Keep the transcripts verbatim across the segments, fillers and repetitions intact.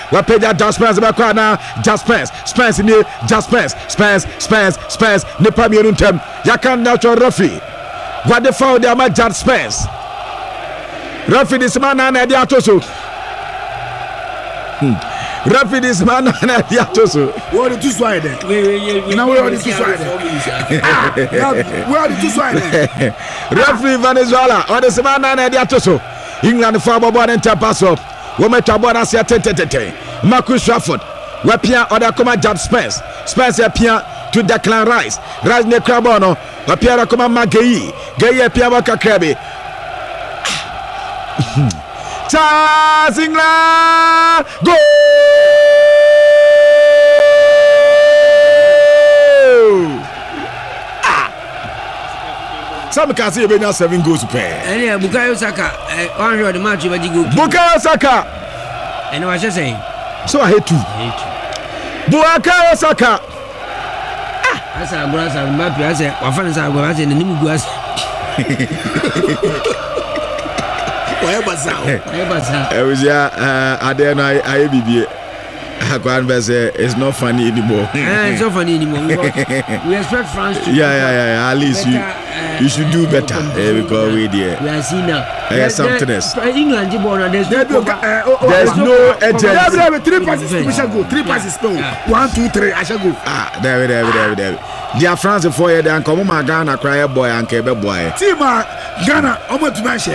Wapeja Just Spence bakwana Just Spence Spence ni Just Spence Spence Spence Spence ne pamie nuntem yakan natural referee what the foul there ma Just Spence referee this man na dia atoso hmm referee this man na dia atoso what the two side now we are the two side we are the two side referee Venezuela or this man na dia atoso England for bobo and pass up we met abona sia tete Marcus Rashford wapia oda koma Just Spence Spence apia to Declan Rice Rice ne krabono wapia koma Maguire Gueye apia waka krabe Charles England go Some can say we now seven goals to pay. And Bukayo Saka one hundred match over the goal. Bukayo Saka. And what you saying? So I hate you. Bukayo Saka. Ah, I said Brasa Mbappe. I said Wafan Saka. I said the name Guas. Whatever sound. Whatever sound. I was yeah. Uh, at the end I I be. It's not funny anymore. It's not funny anymore. We expect France to. Yeah, yeah, yeah, yeah. At least better, you, uh, you should do better uh, because we there. We are seeing now. Uh, something else. England, there's no, uh, oh, oh, there's no urgency. There, three passes. We shall go. Three passes. No. One, two, three. I shall go. Ah, there, there, there, there. Dear France, for you, they come on Ghana, cry boy and Quebec boy. Team Ghana, I'm going to mention.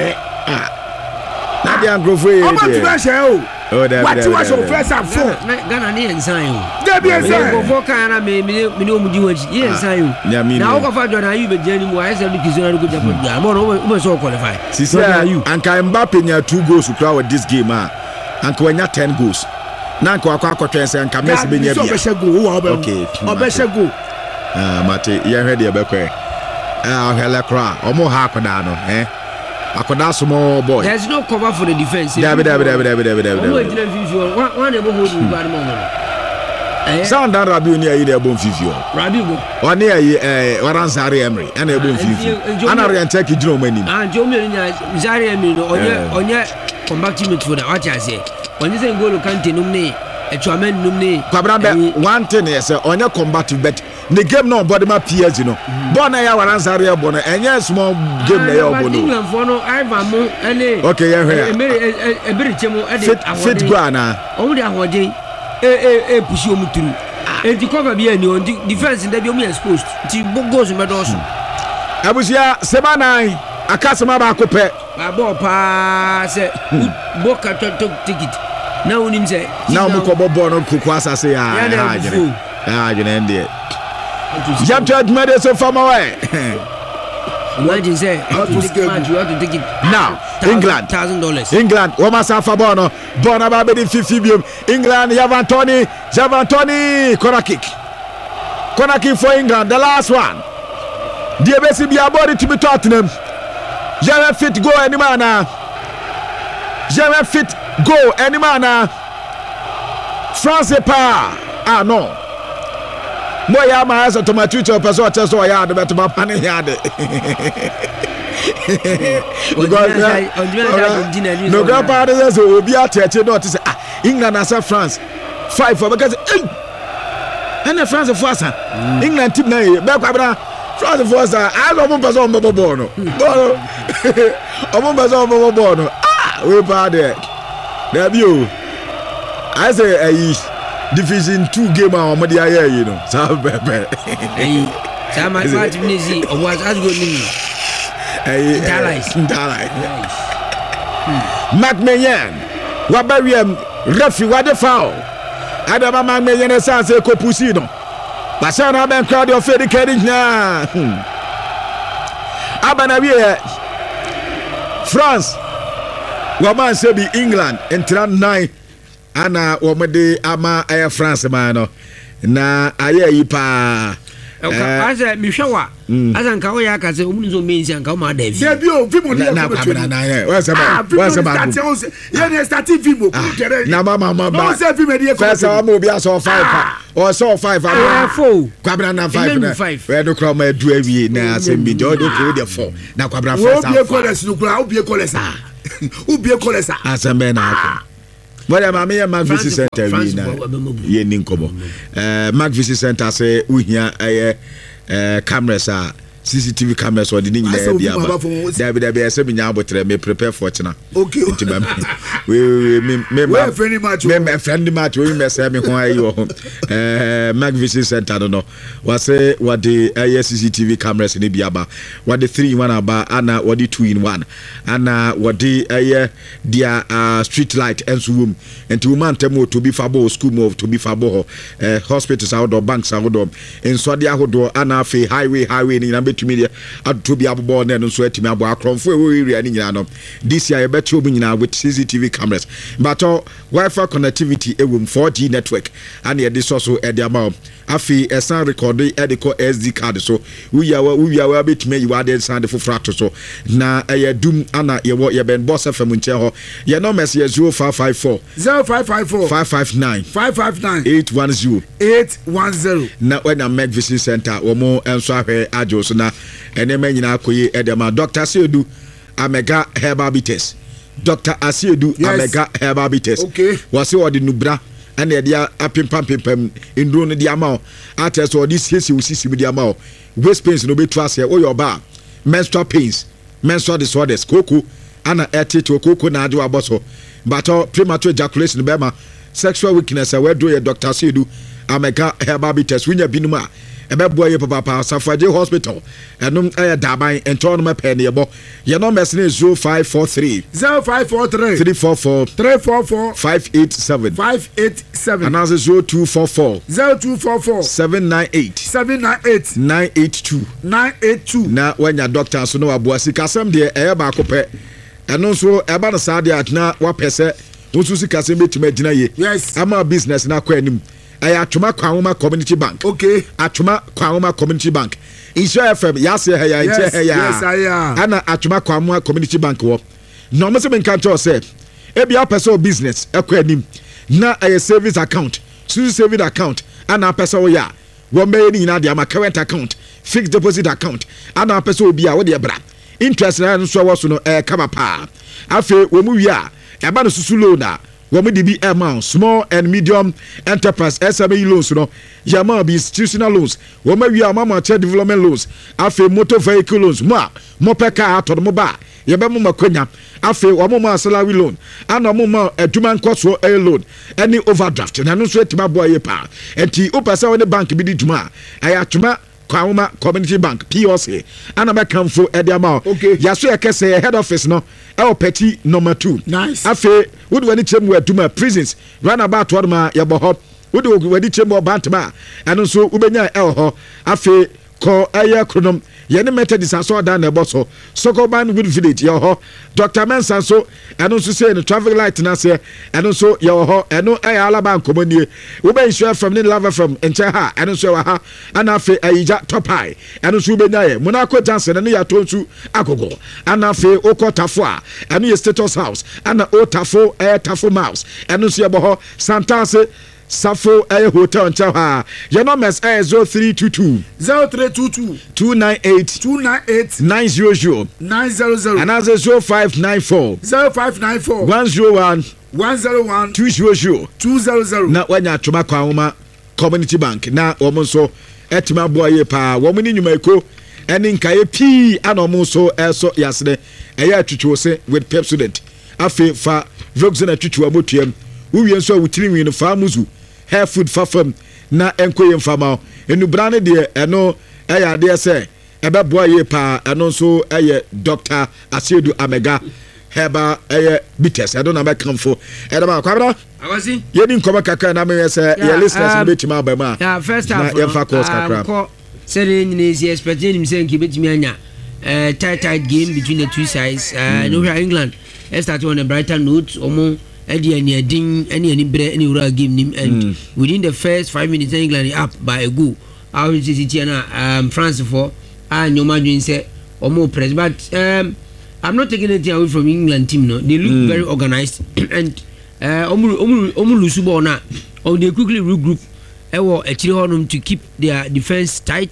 Ah, now they are growing. I'm going to mention. Oh, there, what there, you was there, your first and four? Ghana ni ensign. There be ensign. Go for Ghana me me me no muji wanchi. Yes ensign. Now go for John Ayu be journey mo. I said because you go Japan. Yeah, mo no mo so qualify. Sisi Ayu. Anka Mbappe nya two goals to crowd this game ah. Anka wenya ten goals. Na anka akwa akotwen se anka Messi be nya bia. Okay. Obeshe go. Ah, mate, ye hwe de be kwe. Ah, hele kra. Omo ha akoda no, eh. Akoda small boy. There's no cover for the defense. David, David, David, David, David, David. One, one, able hold you bad moment. Sound that Rabiu near you, they're born Fifio. Rabiu, or near you, Waransari Emery, and they're born Fifio. And I take you, Joe Many. And Joe Zari Emery, or yet, come back to me for the what I say. When you say go to Kante, no name, a Chaman, no name. One thing is on your combative bet. The game no body my peers, you know. Bona ya Waransari Bona, and yes, small game they are bono. England for no, I am any. Okay, yeah, a very chemo edit. Fit Guana. Only a whole day. A push you through. And to cover be any on defense in the Yomi exposed. She goes in my doors. I was here, Semana. I can't some about Cope. My boy pass Boca took ticket. Now, him say, now Mukobo Bono Kukwasa say, ah, you know, dear. Jump to admit it so far away. Imagine say, how to take match, you have to take it now. England, thousand dollars. England, Womasa Fabono, Bonababedi Fifibium, England, Javantoni, Javantoni, corner kick. Corner kick for England, the last one. The B C B are body to be Tottenham. Jamais fit go any man now. Jamais fit go any man now. France pas. Ah non. Moi ya ma asa to my Twitter person what so ya de beto ma pan ya de. No grandpa dey say obi atete no say ah England as France five for because eh and France for us England team na e be kwa bra France for us ah no mo person mo bo no. O mo person mo bo no. Ah we pa there. There be o. I say eh Division two game on Modia, you know. So, Pepe. Hey, Sam, I tried to see or was as good news. Hey, Dallas. Dallas. Macmillan. Wabarium, Refi, what the foul. Adama Macmillan and Sanse Copusino. Basana Ben Claudio Fedicating now. Abanavia, France. Waman Sebi, England, and Tran nine. Ana womede ama Air France man na aye yi pa asa mi hwewa asa nka wo ya ka se omu nzo mensi nka wo ma da vi there bi o vi mo na na na wa se ba wa se ba ye ne start vi mo ku jere na mama mama ba se vi me de ko first am obi aso five o so five am four kwabra na five na we do kro ma du awie na se bi do do ke de four na kwabra first am obi ko les no kura obi ko les ah obi ko les ah asa me na akọ But I'm a Mac Visit Center. Ye Ninkobo. Mac Visit Center say we here a cameras are C C T V cameras or the Ninja. There be there be a seminar, but me prepare for China. Okay. We me me friendly match. Me friendly match. We me say me why you uh Mac Visit Center. I don't know. What say what the uh, C C T V cameras in the Biaba. What the three in one about and what the two in one and uh, what the uh, their uh, street light and room and to man temo to be fabo school move to be fabo uh, hospitals outdoor banks outdoor in Saudi outdoor and uh, highway highway in to media to be able born and so to me about area this year bet you with C C T V cameras but uh, Wi-Fi connectivity a room four G network and this also at the amount afi a sound recording at the S D card so we are we are bit me you are there sound for fractal so na a doom ana ye what ye ben boss from nche ye no mess zero five five four zero five five four five five nine five five nine eight one zero eight one zero na when I make visit center wo mo enso ahwe ajo so na ene ma nyina akoyi edema Doctor Asiedu Amega Herbal Bitters Doctor Asiedu yes. Amega Herbal Bitters okay wase odi nubra and the dia apempam pempam indro no dia ma ates odi sisi usisi bi dia ma waist pains no betu ase o your ba menstrual pains menstrual disorders koko ana eti to koko na adu aboso but premature ejaculation be ma sexual weakness we do your Doctor Asiedu Amega Herbal Bitters winya binuma ebe boy papa pa Safaje hospital enum eh daban enton no pe ne yebo ye no mesne zero five four three zero five four three three four four three four four five eight seven five eight seven and as zero two four four zero two four four seven nine eight seven nine eight nine eight two nine eight two na wanya doctor so no aboasi kasam de eh ba akopɛ eno so eba no sa de atna wa pese wonsu sika sem betima gina ye yes ama business na kwa anim I atuma Kwahoma Community Bank. Okay. Atuma Kwahoma Community Bank. Insure F M. Yes, yeah, yeah, yes, yeah. Yes, I am. Ana atuma Kwahoma Community Bank wo. No me se men kanto say. E bia person business ekwa anim. Na a savings account. Su savings account. Ana person wo ya. Wo me ni na dia ma current account. Fixed deposit account. Ana person obi a wo de bra. Interest na so wo so no e kama pa. Afi wo mu wi a. E ba no susu loan a. Women D B amount small and medium enterprise S M E loans no yama be institutional loans women we are mama child development loans afi motor vehicle loans mo mo peka ato mo ba ye be mo makwanya afi wo mo salary loan ana mo ma aduma nkoso a loan any overdraft na no so etima boy pa enti opasa we bank bi di duma ayatuma Kwahoma Community Bank P O C ana be kamfo e de amount okay yaso e kese head office no e petty number two nice afi would wani chemu aduma prisons run about what ma ye bo ho would wani chemu bantama eno so ubenya e ho afi ko aye kronom ye ne methodist aso da na ebo so Sokoban Wood Village ye ho Doctor Mensa so eno so say no traffic light na say eno so ye ho eno aye alaba nkomanie wo be insure from ne lava from enche ha eno so wa ha ana afi ayija top high eno so ubenya ye Monaco Johnson ne ya tonsu agogo ana afi okotafo a eno ye status house ana otafo aye tafo mouse eno so ye bo ho Santase Safo a hotel in Chaha. Your number is zero three two two zero three two two two nine eight two nine eight nine zero zero nine zero zero and as zero five nine four zero five nine four one zero one one zero one two zero zero two zero zero. Na wanya atuma Kwahoma Community Bank na omo so etima boye pa wo mu ni nyuma eko eni nkaye pi ana omo so eso yasne eya atwitwo se with Pepsodent afi fa drugs na atwitwo amotuam wo wie nso awutiri wi no fa muzu hair food fafam na enkoye mfama enu brane de eno eya de se ebe boye pa eno so eye Doctor Asiedu Amega Herbal eye Bitters I don't know make comfort e da ma kwabra awasi ye ni nkoma kaka na me say ye listeners um, betima abama yeah first half na ye fa course kakra say ni is expecting him say nkibetimi anya uh tight tight game between the two sides uh mm. no England let's start on a brighter note omo Eddie and Yadin, any any bread, any ura game nim, and mm. within the first five minutes, England up by a goal. Our um France for and no margin say or more press, but um I'm not taking anything away from England team. No, they look mm. very organized and uh Omu Omu Omu Lusubona or they quickly regroup. I will actually to keep their defense tight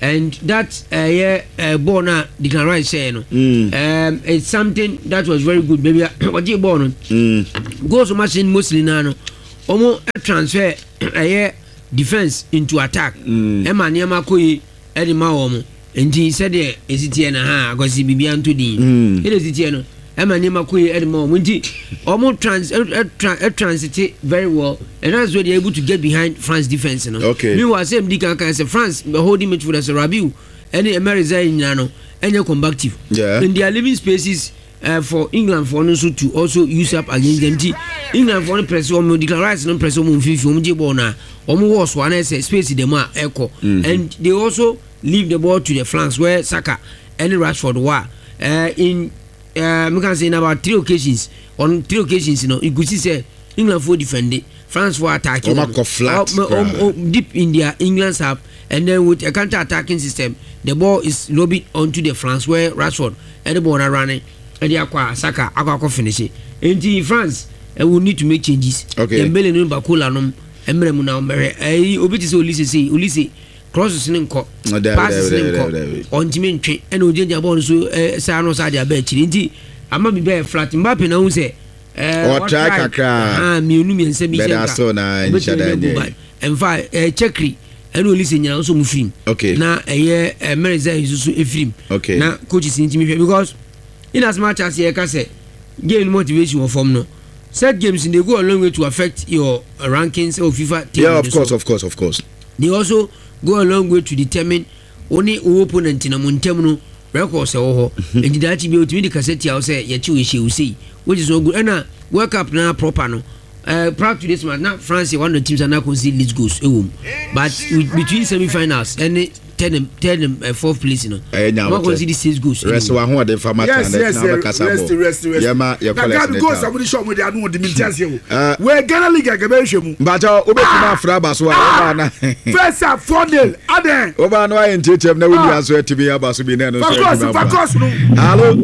and that uh, yeah uh, ball na Declan Rice say no mm. um it's something that was very good baby what you ball no mm. goals machine mostly na no omo transfer uh, yeah defense into attack mm. e ma niam akoyi e di ma omo nti said e esitie na ha agosi bibia nto din e esitie no e ma niam akoyi e di ma omo nti omo trans e transit very well and that's why they able to get behind France defense no okay. meanwhile same Dika can say France holding midfield as Rabiu any America nyina no any combative yeah. in their living spaces uh, for England for also to also use up against them T England for press omo Declan Rice no press omo fifi omo je ball na omo was one say space dem a echo mm-hmm. and they also leave the ball to the flanks where Saka and Rashford were uh, in uh, we can say in about three occasions on three occasions you know you could see say England for defend it France for attacking them, flat, um, um, um, deep in their England's half and then with a counter attacking system the ball is lobbed onto the France where Rashford and the ball are running and they acquire Saka akwa finish it in France uh, we need to make changes okay. Dembele no Bakola no emre mu na omere eh obi ti se Olise say Olise crosses ne nko passes ne nko ontime ntwe ena ojenja ball so eh sa no sa dia ba chiri nti ama bi be flat Mbappe na hu say eh o try kakra ah mi onu mi nse bi chenka so na nchada nye en fa eh chekri ena Olise nyina so mu film okay. na eh Mereza isusu e film okay. na coaches ntime because in as much as you can say gain motivation from no set games they go a long way to affect your uh, rankings of FIFA team. Yeah, of course, so. of course, of course. They also go a long way to determine only opponent in a montemno records or and that be able to the cassette I say yeah you will see which is so good and uh work up now proper no uh proud to this man now France one of the teams are now concede league goals but with, between semi-finals and ten them ten them uh, fourth place you know what concede six goals rest wa ho de format and yes rest rest rest yeah ma your collect goals somebody show me they are no the mintias here we Ghana league agaba hwemu but obetuma afra baso wa na first up four nil aden oba no ayen tietem na wudi aso etibi abaso bi na no so focus focus no hello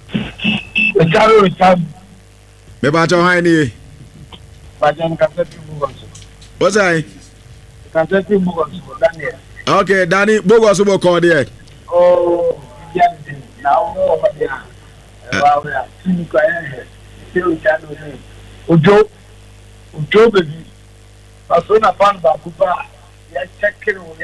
Charo cham me ba to han ni Bajan Kaseti Bugos. What's I? Kaseti Bugos, Daniel. Okay, Danny, Bugos will call there. Oh, yes, now over there. Wow, yeah. Still January. Ujo, Ujo, baby. Pasona Pan Bakupa, yes, checking on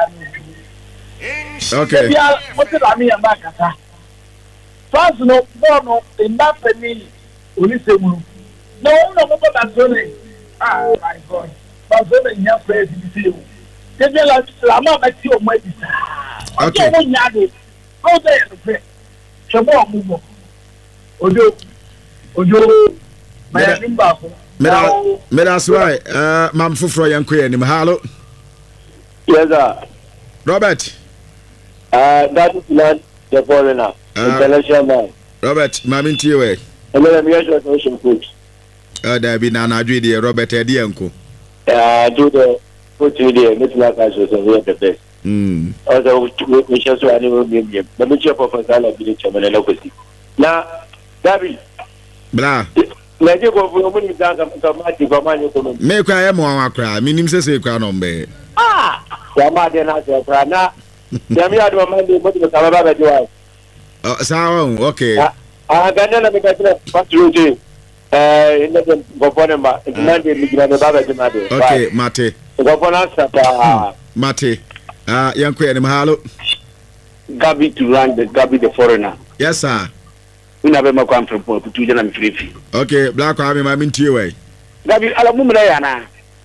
Yasian. Okay. What did I mean about Kata? First, no, no, in that penny, Ulisemu. No, no, no, that's only. Ah, my God. That's only in your face in the field. They just like Lama met you, my dear. Okay. Go there, the Chamo, move. Ojo, Ojo, my Nimba. Me that's right. Uh, Mam Fufro Yankwe and him. Hello. Yes, sir. Robert. Uh, that is not the foreigner. International man. Robert, Mamin Tiwe. And then I'm here to ocean food. Uh, there be Nana Judy, Robert Edianko. Uh, do the food today, Miss Lakas was here the best. Hmm. Also, we shall so animal medium. The Mitchell of Fasala village of Melanoposi. Now, David. Blah. Let you go for when you dance a mighty for money. Make I am one cry. Meaning, say, crown on bed. Ah, Yama then I said, Prana. Yamia, the Monday, what was Alabama do I? Oh, so, okay. I got another patrol. Uh, in the Goponema, it's Monday, Miguel. Okay, Mate. Goponasa, Mate. Ah, young queen, hello. Gabi to run the Gabi the foreigner. Yes, sir. We never more come from Port to two and three. Okay, Black Army, my mean to you. Gabi Alamumana.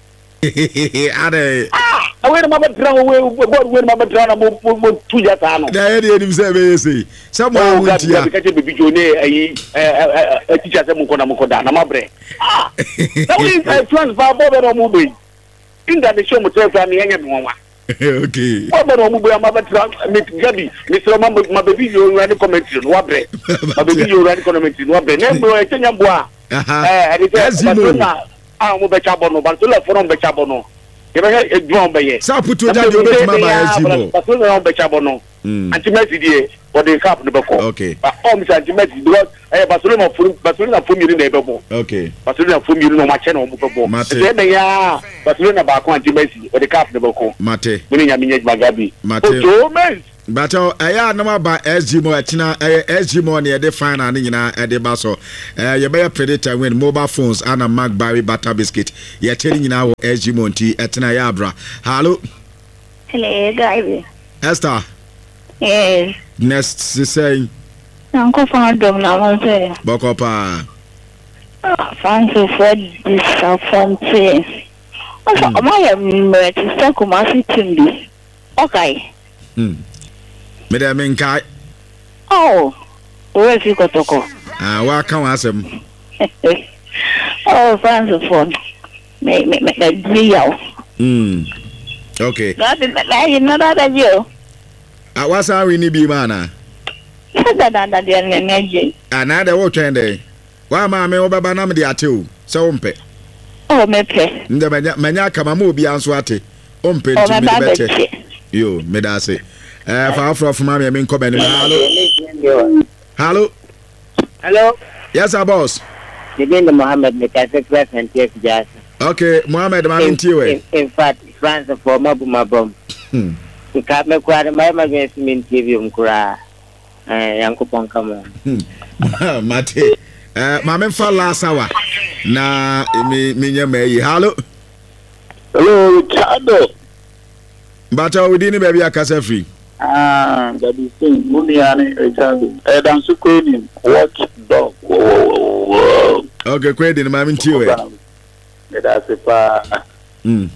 Ade. Ah, I went about drown away, what went about drown about two Yatano. The idea himself, say, someone went to catch a baby a teacher, Mukona Mukoda, Namabre. Ah, that is transfer Bobo movie. In that the show motel from the young woman. Okay. Bobo movie, I'm about to meet Gabi, Mister My baby, you ran a comment in Wabre. My baby, you ran a comment in Wabre. Never a Kenyamboa. Eh, it's a ah mo be chabono ba to le foro be chabono e be e drum be ye sa putu ja de be ma ba ya jibo ba to le be chabono anti messi die for the cup number four. Okay. But all Mister Messi because eh Barcelona for Barcelona for me in the ball. Okay. Barcelona for me no match no ball. Mate. Say ya Barcelona ba ko anti Messi for the cup number four. Mate. Me nya me Magabi. Mate. So men. But uh yeah number ba S G mo atina S G mo na the final ni nyina e de ba so. Eh ye be predator win mobile phones and a Macberry butter biscuit. Ye tell nyina wo S G mo nti etina ya abra. Hello. Hello, guys. Esther. Yes. Next say. Uncle found them now, say. Bokopa. Fancy for disappointing. Also, my am to start Kumasi Timbi. Okay. Hmm. Me da men kai. Oh, where you got to go? Ah, wa kan asem. Oh, fancy for me, me, me, me, Hmm. Okay. God, you know that you. Ah, what's our we ni bi mana? That that that the energy. Another what trend. Wa ma me obaba na me de ate o. Se wo mpe. Oh, me pe. Nde manya manya kama mo obi anso ate. O mpe Oh, nti me me de ba bete. be. Yo, me da se. Eh fa afro fuma me me nko bani. Hello. Hello. Hello. Yes, our boss. Nibin Mohammed me ka secret and take jas. Okay, Mohammed ma ntiwe. In fact, France for mabu mabom. Hmm. Ka me kwa mai ma me min T V mkura. Eh yankopon kama. Hmm. Mate. Eh ma me fa last hour. Na mi mi nyama yi. Hello. Hello, Chado. Bata we dini baby akasa free. Ah, that is thing. Muniani, Chado. Eh, dan su kweni. Watch dog. Okay, kwedi ni ma ntiwe. Me da se pa. Hmm.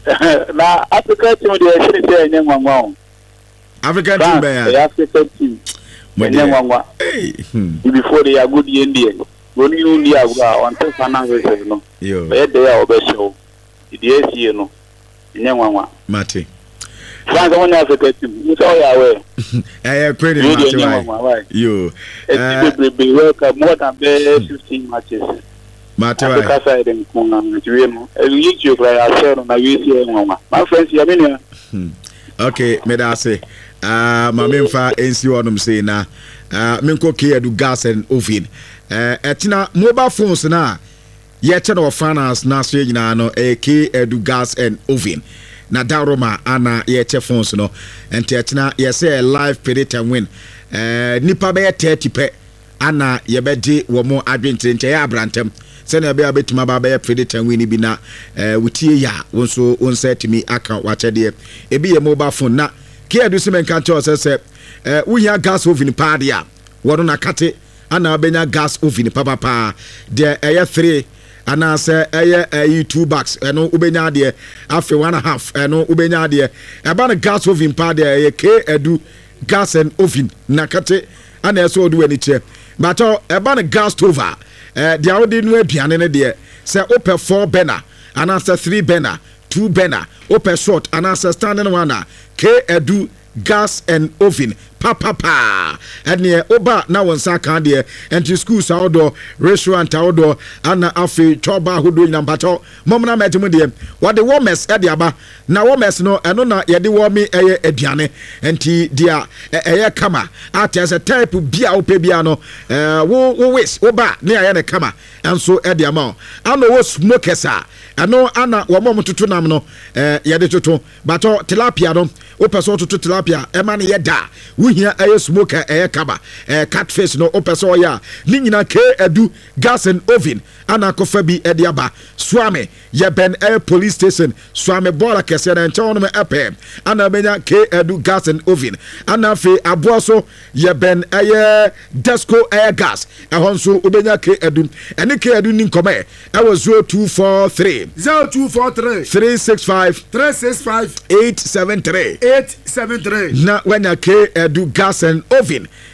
Na Africa team dey say say nyanwa. African team be ya. The African team. Nyanwa. Hey. Hmm. Before they are good in the Goni undi agwa on te finances no. Yo. Be dey a obesho. Di esi no. Nyanwa. Mate. France won Africa team. You say ya we. Eh, kwedi ni mate why. Yo. Eh, be welcome more than fifteen matches. Mate Africa why. side in Kuna, you know. You you cry yourself na we see nyanwa. My friends, you mean Hmm. Okay, me da say. Ah, ma memfa ensi wonum say na. Ah, menko ke edu gas and oven. Eh, etina mobile phones na ye che no finance na so nyina no e ke edu gas and oven. Na daroma ana ye che phones no. Enti etina ye say live predator win. Eh, nipa be thirty pe ana ye be di wo mo adwentre nche ya abrantem. Se na be abetima ba be predator win bi na eh wutie ya wonso wonset mi aka wache de e bi ye mobile phone na ke edu se men kan cho se se eh wo hia gas oven pa de a wono na kate ana benya gas oven papa pa de eye three ana se eye eye two bucks eno ubenya de afi one and a half eno ubenya de e ba na gas oven pa de eye ke edu gas and oven na kate ana eso odu ani che but e ba na gas stove eh dia odi nu aduane ne de se ope four burner ana se three burner two burner open short and as a standing one K edu gas and oven papa pa and near oba na won sa kan de and schools outdoor restaurant outdoor and afi choba hudu number to mom na metem de what the warmers e de aba na warmers no eno na ye de warm eye aduane enti dia eye kama at as a type bia ope bia no eh wo wo wis oba na ye ne kama enso e de ama ano wo smokers a eno ana wo mom tutu nam no eh ye de tutu but tilapia no opeso tutu tilapia e ma ne ye da hia aye smoker aye kaba eh catfish no opeso ya ni nyina ke edu gas and oven ana kofa bi e de aba swame ye ben air police station swame bola kese na nche no epe ana benya ke edu gas and oven ana fe aboso ye ben aye desco air gas e honso obenya ke edu ene ke edu ni nkome e was zero two four three zero two four three three six five three six five eight seven three eight seven three na wenya ke edu gas and oven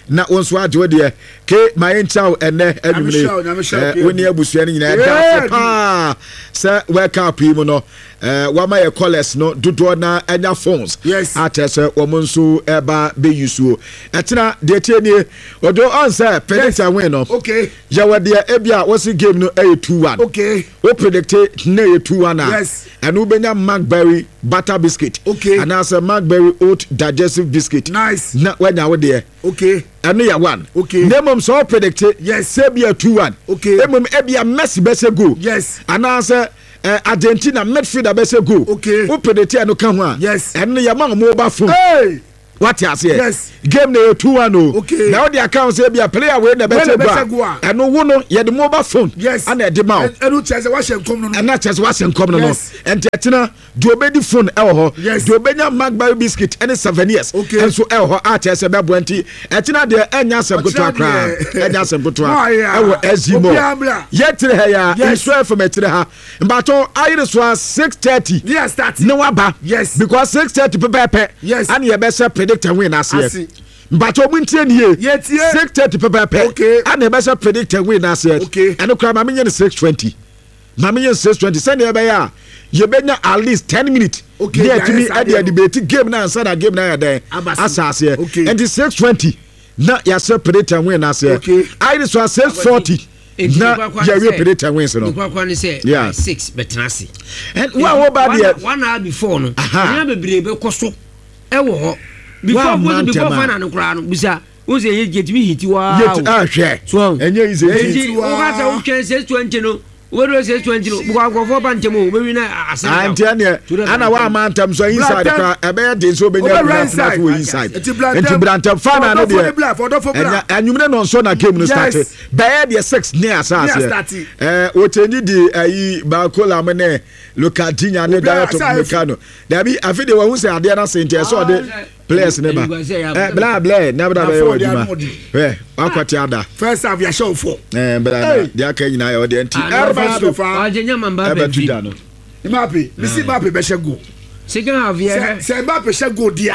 na wɔn nso agye deɛ ke mayɛ nkyɛw ɛnɛ anwumire wɔn ni abusua no nyinaa ɛda paa sɛ world cup yi mu no wɔama yɛ colours no dodoɔ na ɛnya phones akyɛ sɛ wɔn nso ɛba bɛyi suo ɛtena deɛ tie nie wɔdo ɔn sɛ predictor win no yɛwɔ deɛ ebi a wɔsi game no ɛyɛ two one o predict na ɛyɛ two one a ɛno wobɛnya Macberry butter biscuit anaasɛ Macberry oat digestive biscuit na wɔanya wo deɛ ɛno yɛ one na mmom sɛ o predict sɛ bi a two one mmom ebi a Messi bɛsɛ goal anaasɛ Uh, Argentina midfielder bɛ se go. Okay. Who predict no kan ho a. Yes. Ɛno yɛ ma mo ba phone. Hey. What you say? Yes. Game na two one o. Okay. Now the account say be a player wey na bɛ se go. Ɛno wo no yɛ de mobile phone. Yes. Ana de ma o. Ɛno kyerɛ sɛ wahyɛ nkɔm no no. Ɛna kyerɛ sɛ wahyɛ nkɔm no no. Ɛnti ɛtena do obedi phone ɛwɔ hɔ. Yes. Do obenya Macberry biscuit ɛne seven years. Okay. Ɛnso ɛwɔ hɔ a kyerɛ sɛ bɛbɔ nti ɛtena de ɛnya asɛm kotoa kra. Ɛnya asɛm kotoa. Ɛwɔ S G mo. Yɛtire ha ya. Israel from ɛtire ha. Mbato ayire so six thirty. Yes, start. No waba. Yes. Because six thirty pepepe. Yes. And you best predict and win as yet. But you win ten year. Yes, six thirty pepepe. Okay. And you best predict and win as yet. Okay. And you come mammy six twenty. Mammy six twenty. Send you by you better at least ten minutes. Okay. Yeah, to me at the debate game now and that game now there. As here. Okay. And the six twenty. Now you say predict and win as yet. Okay. I just was six forty. Na ya we predict wins no. Nkwa say yeah. six betenase. And what about the one hour before no. Na bebre be koso. E wo ho. Before go before final no kra no. Bisa wo say ye get me hit wa. Yet ah hwe. So enye easy. Hit wa. Wo ka say wo twen six twenty no. Wo do six twenty no. Bukwa go for bantem o. Be wi na ase. Anti ane. Ana wa mantam so inside kra e be dey so be nya na for inside. Enti brantem final no dey. Anyumne no so na game no start. Be dey six near asase. Eh wo change di ayi ba kola me ne Lucadinha ne director Mekano. There be afi dey wo say ade na sente so dey players never. Eh bla bla never da be waduma. Eh akwati ada. First half ya show four. Eh bla dey aka nyina ya ode enti. Ajenya mamba be bi no. Mbappe, bisi Mbappe be shego. Second half ya. Say Mbappe shego dia.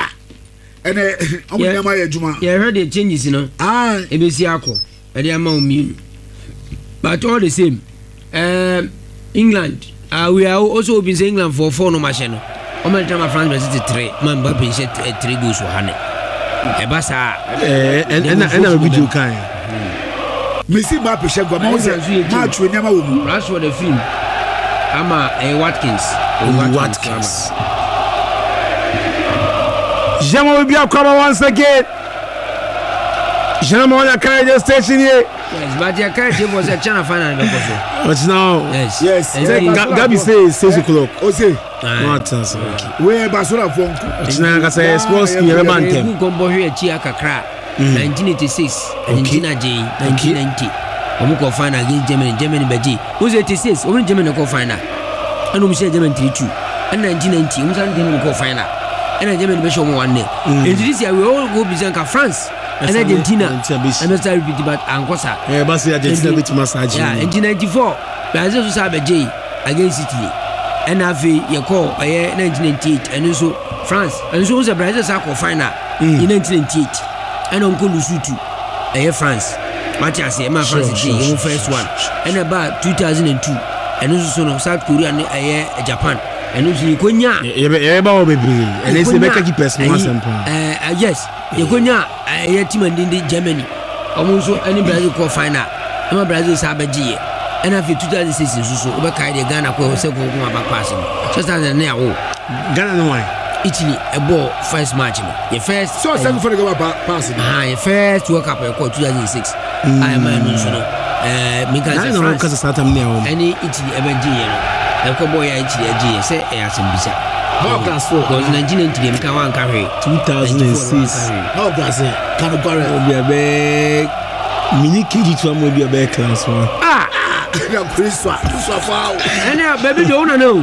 Ene omo nyama ya adwuma. You heard the changes no. Ah, e be si akọ. E dey ama omi. But all the same, um England, uh, we are also been saying England for four no machine. Omo time France be three. Man Mbappe shot three goals for Hane. E ba sa eh and and and we do kan. Messi Mbappe shego ma say match we nyama wo mu. Rashford the film. Ama eh, Watkins. Oh, Watkins. Jama will be a come once again. Jama on a carriage station here. Yes, but your carriage was a channel final. But now, yes, yes. Gabi says six o'clock. Ose, what else? Where Barcelona from? It's not gonna say sports here, man. Who combo here? Chia Kakra, nineteen eighty-six, Argentina J, nineteen ninety. Omuko final against Germany, Germany Beji. Who's eighty-six? Only Germany go final. And we say Germany three two. And nineteen ninety, we say Germany go final. And Germany be show one day. And this year we all go Bizanka France and Argentina. And that's repeat but Angosa. Yeah, but Argentina bit massage. Yeah, nineteen ninety-four. Brazil was have a J against Italy. And Afi you call nineteen ninety-eight and also France. And so was a Brazil soccer final in nineteen ninety-eight. And Uncle Lusutu. Eh France. What I say, my France is the first one. And about two thousand two. And also no South Korea and uh, Japan. And also you konya. Eba baby. And they say make a person one simple. Uh yes. You konya a team in Germany. Also any Brazil call final. I'm a Brazil sabaji. And after two thousand six so over Kaide Ghana ko se ko kuma back passing. Just as na wo. Ghana no why? Italy a ball first match no. The first so second for the go passing. Ah, the first World Cup ko two thousand six. I am no so no. Eh me can say France because start am now. Any Italy ever G no. The boy ya Italy G say e asembisa. How class four? Because nineteen ninety dem ka wan carry two thousand six. How class eh? Can go be a big mini K G two am be a big class one. Ah, na Christmas. Tu so far. And baby don't know.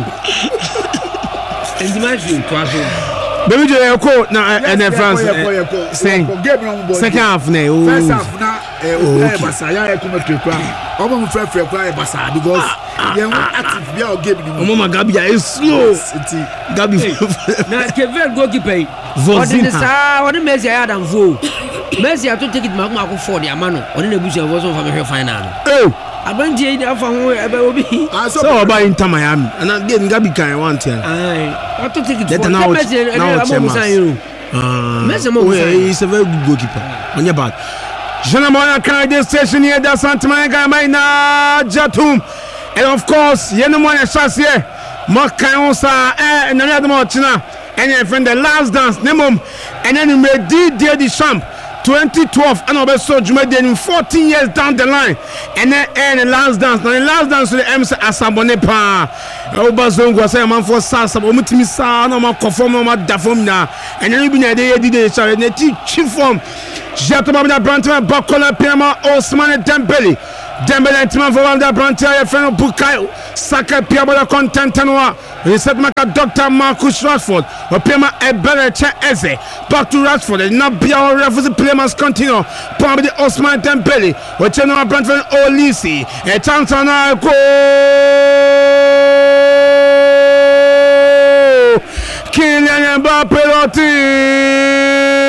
And the match you twice. Baby Joe ko na N F France saying second half na o first half na eh o basa ya e kuma trekwa o mo frɛ frɛ kwa e basa because ye won active bia o game ni mo ma Gabi ya is slow Gabi na Kevin goalkeeper Vozina sa woni Messi ya dan fo Messi ato take it makuma ko for the amano oni na busu e so fa me final eh abanti e afa ho e ba obi so oba Inter Miami and game Gabi kan want here ai ato take it for Messi now Messi ah Messi mo he's a very good goalkeeper on your back Jean-Marie Canada station here da Santa Maria na Jatum and of course you know one chance here Makan sa eh na na mo china and your friend the last dance nemom and then we did the champ twenty twelve and over so Juma then fourteen years down the line and then and the last dance now the last dance to the M C Asabone pa Obazongo say man for sasa omutimi sa na ma conform ma da form na and then we na dey did the challenge na chief form Jato Babda Brantman Bakola Pema Osman Dembele Dembele Timan for Babda Brantman friend Bukayo Saka Piabola Contentanwa he said Maka Doctor Marcus Rashford or Pema Ebele Che Eze back to Rashford and now Biao referee play must continue Pama Osman Dembele or Cheno Brantman Olisi a chance on a goal Kylian Mbappe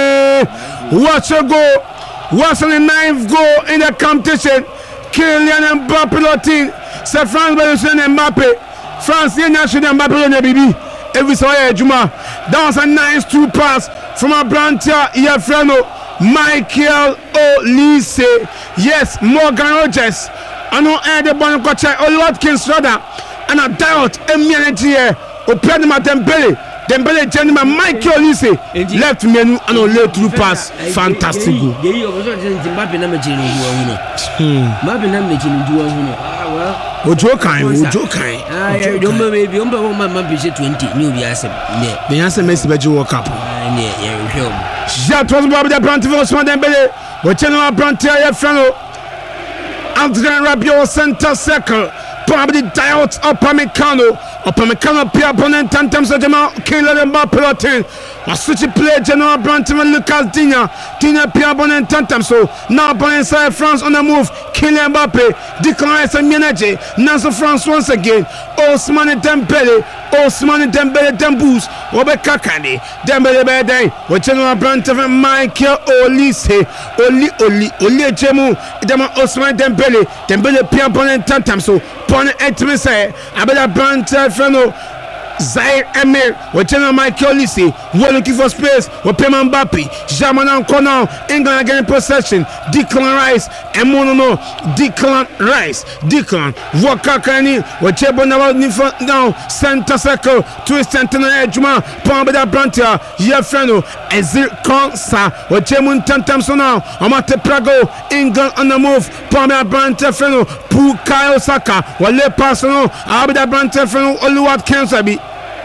Watch a goal. What's the ninth goal in the competition? Kylian Mbappe. C'est France Belgium Mbappe. France is national Mbappe on baby. Every soirée Juma. That was a nice two pass from a Brantia Yefreno. Michael Olise. Yes, Morgan Rogers. I know Eddie Bonacocha or Watkins rather. And a doubt a minute here. Open my Dembele. Dembele gentleman Michael Olise left menu and a late through pass. Fantastic goal. Mbappe na mechini nduwa huno. Mbappe na mechini nduwa huno. Well, Ojo kan, Ojo kan. Ah, yomba baby, yomba woma Mbappe she twenty. Ni obi asem. Ne. The answer Messi beji World Cup. Ah, ne, ya rehom. Jat was Mbappe da Brantford Osman Dembele. Ocheno Brantford ya frano. Adrien Rabiot center circle. Probably Diot Upamecano. Upamecano Pia opponent ten times a Jamal Kylian Mbappe. A switch play General Brantman Lucas Digne. Digne Pia opponent ten times so now opponent side France on the move. Kylian Mbappe declines some energy. Nancy France once again. Osman Dembele. Osman Dembele Dembus. Obe Kakani. Dembele Bede. With General Brantman Michael Olise. Oli Oli Oli Jemu. Dema Osman Dembele. Dembele Pia opponent ten times so. Pon etme say abela Brantman Feno Zaire Emir with General Michael Olise. We're looking for space with Pema Mbappe. Jamanan Konan England again possession. Declan Rice and Monono. Declan Rice. Declan Wakakani with Chebona now center circle twist center edgema Pambada Brantia Yefreno Ezir Konsa with Chemun Tantamso now Amate Prago England on the move Pambada Brantia Freno Bukayo Saka Wale Personal Abida Brantia Freno Oluwat Kensabi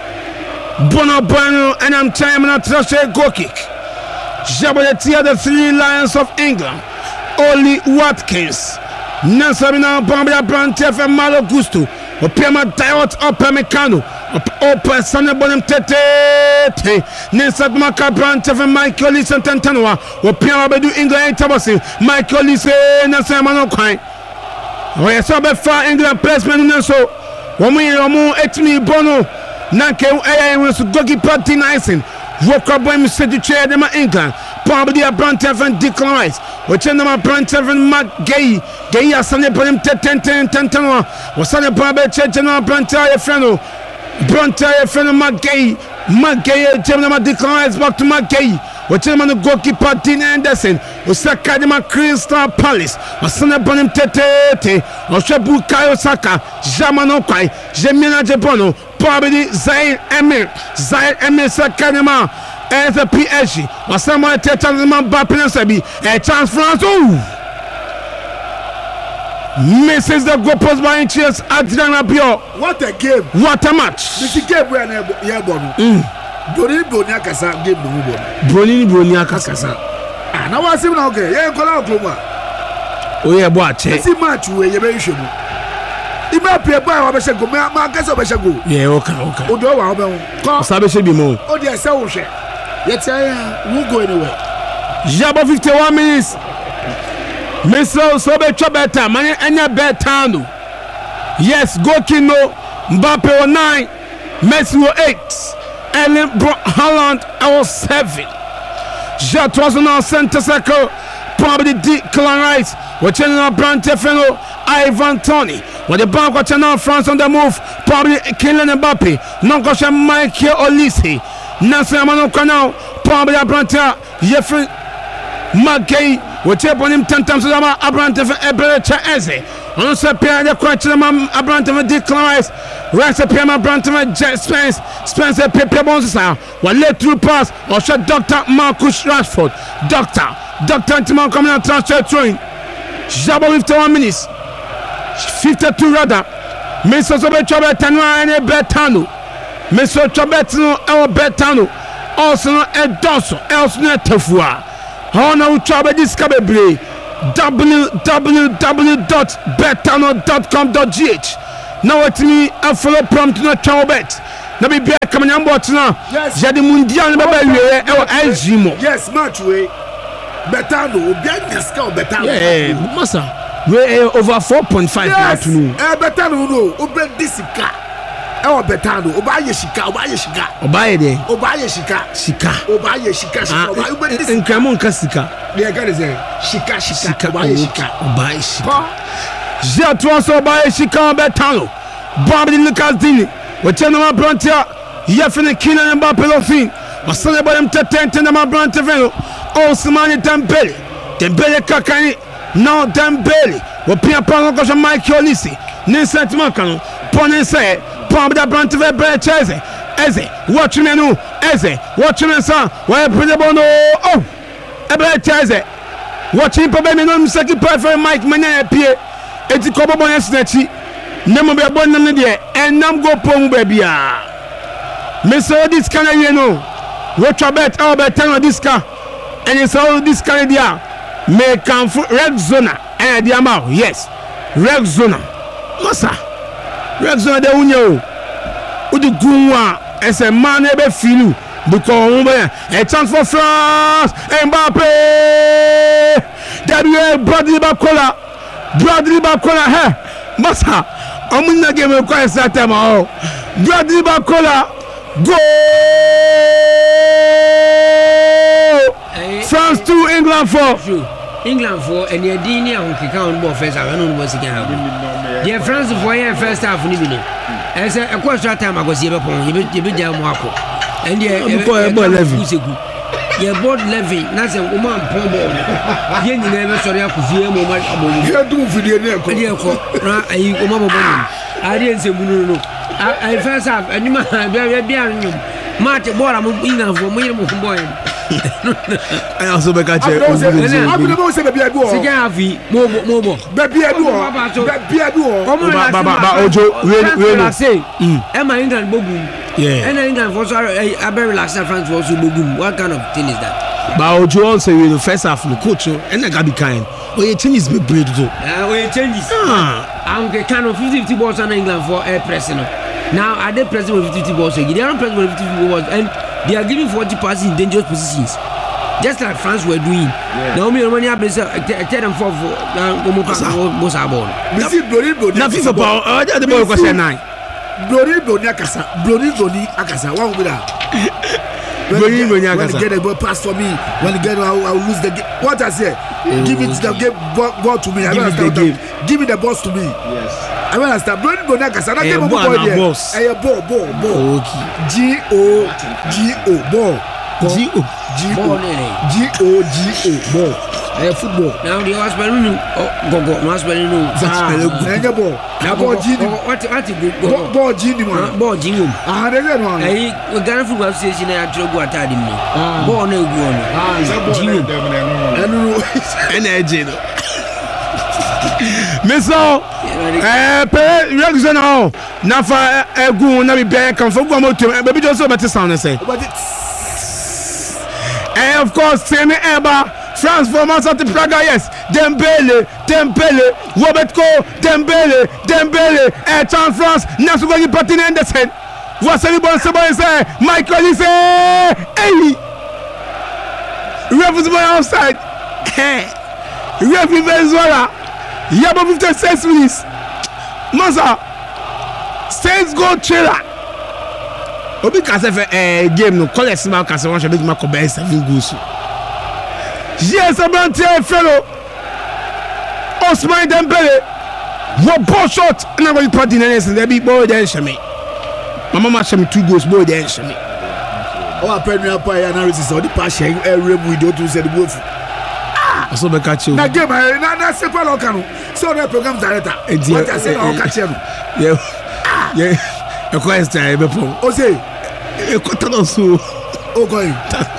Bono Bueno and I'm time to trust a goal kick. Jaboletia the three Lions of England. Oli Watkins. Nansabina Bambia Brantef and Malo Gusto. Opema Diot Upamecano. Opa Sanabonum Tete. Nensat Maka Brantef and Michael Olise Tantanwa. Opema Bedu England Tabasi. Michael Olise Nansamano Quine. Oh, yes, I far England placement Nanso. Woman, Omo Etmi Bono. Nanke A I was goalkeeper denying. Walk up when we said to chair them England. Probably a Brantef and Declan Rice. Which end them a Brantef and Matt Gay. Gay as Sunday put him ten ten ten ten ten. Was Sunday Probably Church and Brantef Freno. Brantef Freno Matt Gay. Matt Gay, Gemma Declan Rice back to Matt Gay. Which end the goalkeeper Dean Anderson. Was Sakadima Crystal Palace. Was Sunday put him Tete. Was Shabu Kayo Saka. Jamano Kai. Jemina Jabono. Probably Zaire Emir. Zaire Emir Sakanema. As a P S G. Or someone take chance man Mbappe a chance France. Ooh. Misses the goal post by inches. Adrien Rabiot. What a game. What a match. This game we are here born. Broni Broni Akasa game no born. Broni Broni Akasa. Ah, now what's him now okay? Yeah, kola okloma. Oh yeah, boy. This match we you be shemu. Ima pie boy wa be shego. Ma ma kase be shego. Yeah, okay, okay. Odo wa be won. Ko sabe she bi mo. O dey say wo hwe. Yet won't go anywhere. Jabo fifty-one minutes. Miso so be twa better. Man enya better no. Yes, Gokino Mbappe on nine, Messi on eight, Erling Haaland on seven. Jet was on center circle. Probably Declan Rice. Watching on Brand Tefeno. Ivan Toney. When the bank watching on France on the move. Probably Kylian Mbappe. Non coach Michael Olise. Nancy Amano Canal. Probably Abranta. Jeffrey McGay. Watching upon him ten times. Abranta Ebrecha Eze. On se perd de question Abranta Declan Rice. Rice appear Abranta Spence. Spence Pepe Bonsa. One let through pass. Or shot Doctor Marcus Rashford. Doctor. Doctor Antimon coming on transfer throwing. Jabo with one minutes. fifty-two rather. Mister Sobe Chobe Tanwa and Betano. Mister Chobetino El Betano. Also no Edoso. Else no Tefua. How now Chobe Discovery. w w w dot betano dot com dot g h. Now it's me a follow prompt no Chobet. Na be be coming on board now. Yes. Jadi Mundial na be we e o Jimo. Yes, match way. Betano, Obian Gasca Betano. Yeah, massa. We over four point five yes. now to Eh Betano no, Oben Disika. Eh Betano, Obaye Shika, Obaye Shika. Obaye de. Obaye Shika. Shika. Obaye Shika, Shika. Obaye Disika. Nkramo nka sika. They got say Shika Shika. Obaye Shika. Obaye Shika. Jet was Obaye Shika Betano. Bobby Lucas Dini. We tell them Abrantia. Yefene Kylian Mbappe Lofin. Was celebrate him to ten to them Abranta Veno. Ousmane Dembele. Dembele Kakani. Now Dembele. We pia pa ko Michael Olise. Ni sentiment kan. Pone say, Pom da Abranta Veno Eze. Eze. Watch me no. Eze. Watch me son. We put bono. Oh. Ebe Eze. Watch him pa be me no second perfect Mike Manya pie. Eti ko bobo nesnachi. Nemo be bon nam de en nam go pom ba bia. Mister this kind of you know. Rotrabet Albert Tano Disca. And it's all this kind of dia. Make come for red zona. And the amount, yes. Red zona. Massa. Red zona de unyo. Udu Gunwa. As a man ever feel. Because a chance for France. Mbappe. That way, Bradley Bacola. Bradley Bacola. Hey. Massa. I'm in the game of Christ that time. Bradley Bacola. Go! France two, England four. England four, and the Adini on Kika on first half. I don't know what's again. Yeah, France four, yeah, first half. As a question time, I was here upon you, you be down Marco. And yeah, yeah, board levy, nothing, woman, poor boy. You never saw you for fear moment. You do video, I didn't say, no. I first half, and you might be behind you. March, boy, I'm in for me, boy. I also be catch it. I'm going to say baby I do. Sigavi, mobo, mobo. Baby I do. Baby I do. Ba ba ba Ojo, we we say. Am I England bogum? Yeah. And England for sorry, I very relaxed France was bogum. What kind of thing is that? Ba Ojo also we the first half the coach and I got be kind. Oh, you change is be bread too. Ah, we changes. Ah, I'm kind of fifty fifty balls on England for air pressing. Now I did press with fifty balls. They don't press with fifty balls and they are giving forty passes in dangerous positions, just like France were doing. Now, me when you have tell them for most are born. We see Bloody Bloody. Nothing for power. Oh, the ball was nine. Bloody Bloody Akasa. Bloody Bloody Akasa. What will that? Bloody Bloody Akasa. When you get a ball pass for me, when you get, I will lose the game. What I say? Give it the game ball to me. I give it the game. Give me the balls to me. Yes. I want to start blowing Bonacas. I don't know what it is. A ball, ball, ball. G O G O ball. G O G O G O G O ball. A football. Now the hospital, oh, go go, hospital, no. That's a ball. Now ball G. What what good ball G ni man. Ball G. Ah, there's that one. Hey, we got a football station. I try go attend him. Ball no go on. Ah, G. I don't know. Energy. Miso eh pe reaction now na fa egu na bi be kan fo gwa moto e be just better sound say eh of course semi eba France for Manchester Praga yes Dembele Dembele Roberto Dembele Dembele eh chance France na so go party Anderson what's everybody say Michael is hey referee outside eh referee Venezuela. Yabo fifty-six minutes. Masa. Saints go trailer. Obi kase fe eh game no collect small kase wan should make my cover seven goals. Yes, Abante fellow Osman Dembele. What ball shot? And I'm going to put in and they be boy then shame. My mama shame two goals boy then shame. Oh, I pray me up by analysis of the passion every we do to say the wolf. I saw the catch you. Now, give my Nana Sepa Locano. So the program director. What I say, I'll catch him. Yeah, yeah. A question before. Oh, say, a cotton also. Oh, going.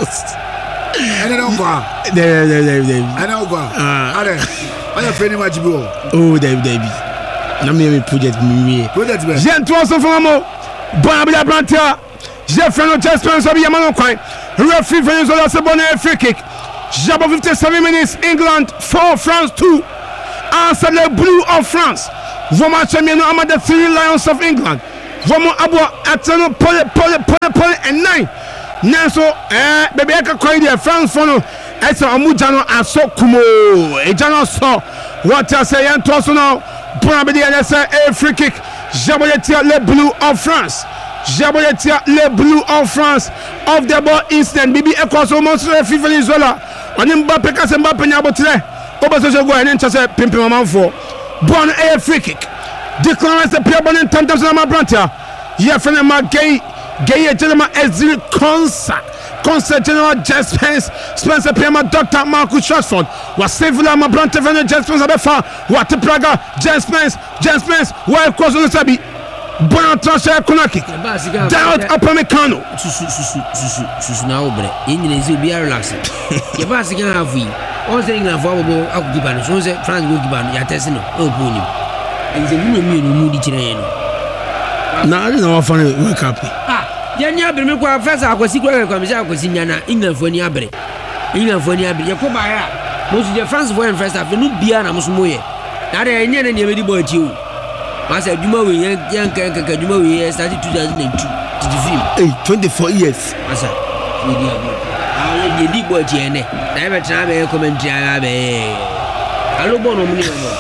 And I don't go. There, there, there, there. I don't go. Ah, I have pretty much go. oh, David, David. Now me project me. Project me. Jean Tosso from Mo. Barbara Brantia. Jeffrey Chespin Sabi Yamano Quine. Referee Venezuela Sabone free kick. Jab of fifty-seven minutes. England four, France two. Answer the blue of France. Voma Champion among the three Lions of England. Voma Abua Atano Pole Pole Pole Pole and nine. Nanso eh baby I can call the France for no. It's a Amujano Aso Kumo. Ejano so. What I say and Tosso now. Brabidi and say a free kick. Jaboyetia le blue of France. Jaboyetia le blue of France. Of the ball instant. Bibi Ekos almost FIFA Venezuela. On Mbappe Kase Mbappe Nyabotre. Obasojo go and chase Pimpi Maman for. Born a free kick. Declares the player born in ten thousand Brantia. Yefene Magay. Gay General Ezri Consa. Consa General Jess Spence. Spencer Pema Doctor Marcus Rashford. Was Sevilla Mabrante Vene Jess Spence Abefa. What Praga Jess Spence. Jess Spence. Where cross on the Sabi. Bon transfer Konaki. Down Upamecano. Susu susu susu susu na obre. England is be relaxed. Ye ba se kan have yi. O se England for bobo akugiba no. So se France go giba no. Ya test no. O po ni. Enze mu no mu no mu di kire no. Na I don't know what wake up. Ah, ya nya abre me kwa first akwasi kwa kwa me se akwasi nya na England for ni abre. England for ni abre. Ye ko ba ya. Mo su je France for first half no bia na mo so moye. Na de nya na ne be di ball ti o. Master Juma we yan yan kan kan Juma we started two thousand two to the film. Hey, twenty-four years. Master, we dey go. Ah, ye di boy ti ene. Na be try be commentary ala be. Alo bono mu ni mo.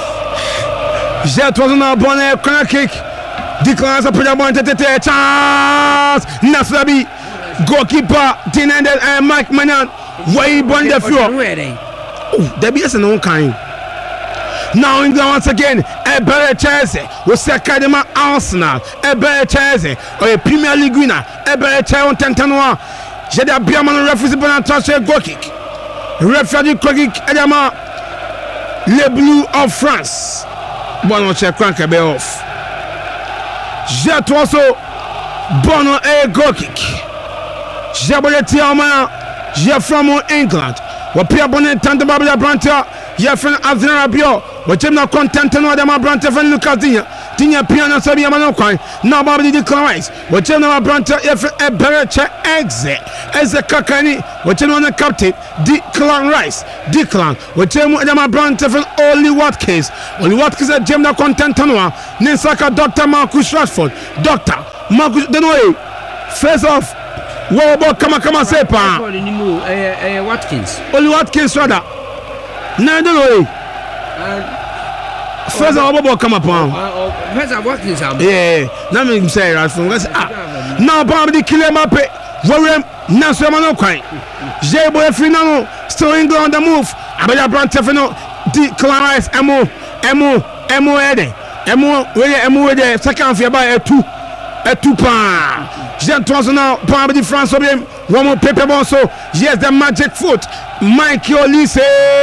Jet was on a bonnet corner kick. Declines a player point to chance. Nasrabi goalkeeper Tinendel and Mike Manan. Why born the floor? Oh, there be no kind. Now England once again, a better Chelsea with Academy Arsenal, a better Chelsea or a Premier League winner, a better Chelsea on Tentanwa. Jeda Biaman referee on transfer goal kick. Referee goal kick Edama Le Bleu of France. Bono check crank a bit off. Jet also Bono a goal kick. Jaboleti Alma, Jeff from England. What Pierre Bonnet Tanta Babila Branta, Jeffrey Azina Rabio. What you not content to know them Branta and Lucas Dinya. Dinya Piano Sabia Manoquine. Now Bobby declines. What you know Branta if a Berecha exit as a Kakani. What you know the captain Declan Rice. Declan. What you know them Branta and Oli Watkins. Oli Watkins at Jemna content to know. Ninsaka Doctor Marcus Rashford. Doctor Marcus Denoy. Face off. Whoa, boy, come on, come on, say, pa. Watkins. Only Watkins, rather. No, I don't know. First of all, come up, pa. First of Watkins, yeah. Now me say, right from us. Now, Bobby, the killer, my pet. Warren, Nassau, no crying. J boy, Finano, still England on the move. I better brand Tefano, D. Clarice, Emo, Emo, Emo, Ede, Emo, where Emo, there, second for by a two. A two pound. Jean Tosso now, Palm de France of him. One more paper also. Yes, the magic foot. Mikey Olise.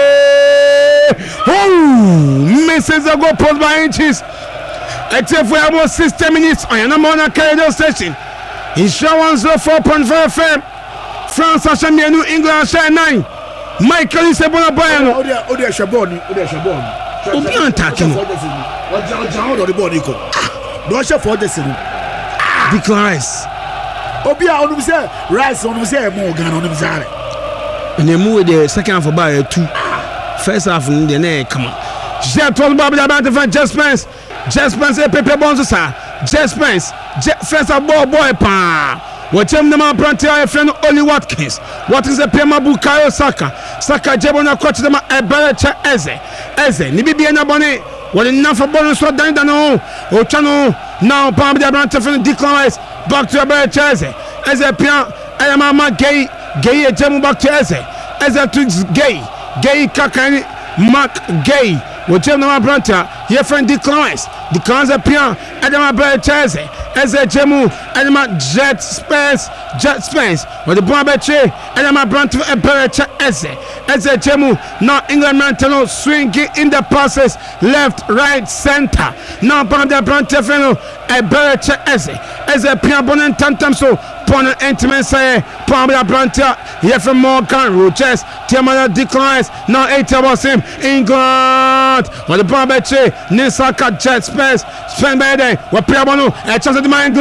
Oh, misses a goal post by inches. Except for about sixty minutes on your number one carrier station. Insurance of four point five F M. France Hashemi New England share nine. Mikey Olise Bonaboyano. Oh, dear, oh, dear, Shabon. Oh, dear, Shabon. Oh, be attacking. What the body? Don't share for the city. Declines. Obia on say rice on say Morgan on him. And they move the second half by a two. First half in the neck. Come on. Jet was Bobby about to find Jess Spence. Jess Spence a paper bonds. Jess Spence. First half ball boy pa. What him the man Brantia a friend Oli Watkins. What is the Pema Bukayo Saka? Saka Jebona coach them a better Eze. Eze. Nibi na bonnet. What enough for bonus so down no. O channel. Now, Palm de Branta from Declan back to a better Chelsea. As a pian, I am a gay, gay, a gem back to Eze. As a twix gay, Gay Kakani, Mark Gay. What you know, Branta, your friend declines. Declines a pian, Adama Berchese, as a Jemu, Adama Jet Spence, Jet Spence, or the Bombache, Adama Branta, a Bercha Eze, as a Jemu, now England Mantano swinging in the process, left, right, center. Now Banda Branta Feno, a Bercha Eze, as a pian bonan tantamso, Pon intimate say, Pamela Branta, here from Morgan, Roches, Tiamana declines, now eight of him, England. What the Bombache, Nisaka Jet Spence, Spen Bede, what Piabano, a chance of the mind.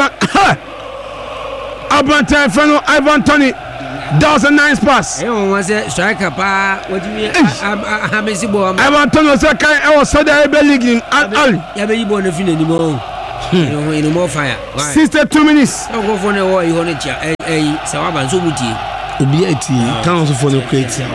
Abrante Feno, Ivan Tony, does a nice pass. Everyone was a striker, pa. What do you mean? I'm a Sibo. Ivan Tony was a kind of Saudi Arabia League. Yeah, but you born a fin anymore. You know, more fire. sixty-two minutes. I'll go for the war. You want it, a Sawaban Subuti. Ubiati, council for the creator.